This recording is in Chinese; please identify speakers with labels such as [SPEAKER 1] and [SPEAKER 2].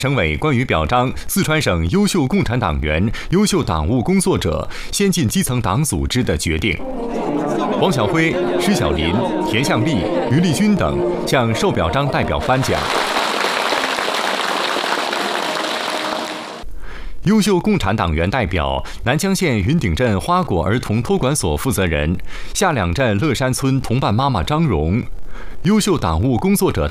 [SPEAKER 1] 省委关于表彰四川省优秀共产党员、优秀党务工作者、先进基层党组织的决定。王晓辉、施小林、田向丽、于立军等向受表彰代表颁奖。优秀共产党员代表：南江县云顶镇花果儿童托管所负责人，下两镇乐山村同伴妈妈张荣；优秀党务工作者